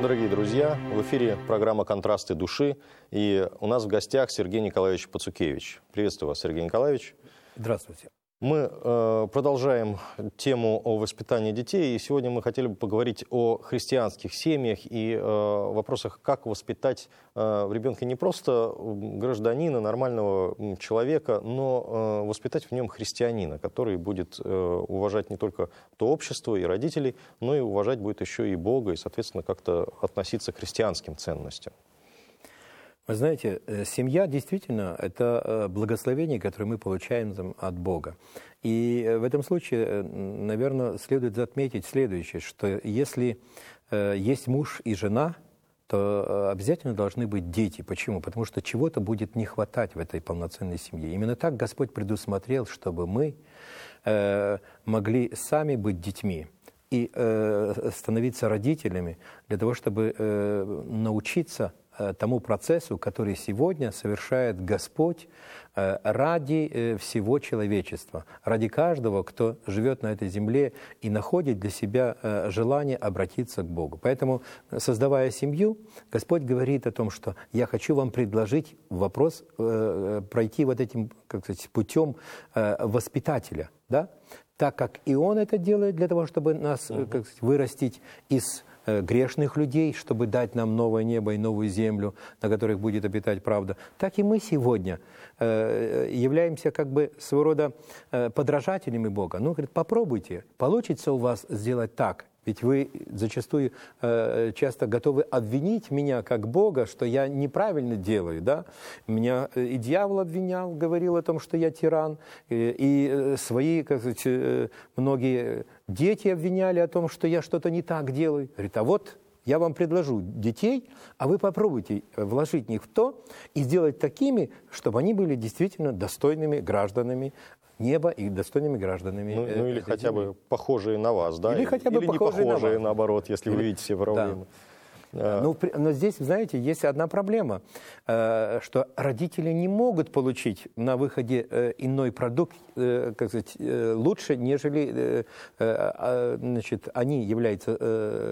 Дорогие друзья, в эфире программа «Контрасты души», и у нас в гостях Сергей Николаевич Пацукевич. Приветствую вас, Сергей Николаевич. Здравствуйте. Мы продолжаем тему о воспитании детей, и сегодня мы хотели бы поговорить о христианских семьях и вопросах, как воспитать в ребенка не просто гражданина, нормального человека, но воспитать в нем христианина, который будет уважать не только то общество и родителей, но и уважать будет еще и Бога, и, соответственно, как-то относиться к христианским ценностям. Вы знаете, семья действительно это благословение, которое мы получаем от Бога. И в этом случае, наверное, следует отметить следующее, что если есть муж и жена, то обязательно должны быть дети. Почему? Потому что чего-то будет не хватать в этой полноценной семье. Именно так Господь предусмотрел, чтобы мы могли сами быть детьми и становиться родителями для того, чтобы научиться тому процессу, который сегодня совершает Господь ради всего человечества, ради каждого, кто живет на этой земле и находит для себя желание обратиться к Богу. Поэтому, создавая семью, Господь говорит о том, что я хочу вам предложить вопрос пройти вот этим, как сказать, путем воспитателя, да? Так как и Он это делает для того, чтобы нас, как сказать, вырастить из грешных людей, чтобы дать нам новое небо и новую землю, на которых будет обитать правда, так и мы сегодня являемся как бы своего рода подражателями Бога. Ну, говорит, попробуйте, получится у вас сделать так. Ведь вы зачастую часто готовы обвинить меня как Бога, что я неправильно делаю, да? Меня и дьявол обвинял, говорил о том, что я тиран, и свои, как сказать, многие дети обвиняли о том, что я что-то не так делаю. Говорит, а вот я вам предложу детей, а вы попробуйте вложить в них в то и сделать такими, чтобы они были действительно достойными гражданами неба и достойными гражданами. Ну или хотя бы похожие на вас, да? Или хотя бы или похожие не похожие, на вас. Наоборот, если вы видите все проблемы. Да. Но здесь, знаете, есть одна проблема, что родители не могут получить на выходе иной продукт, как сказать, лучше, нежели значит, они являются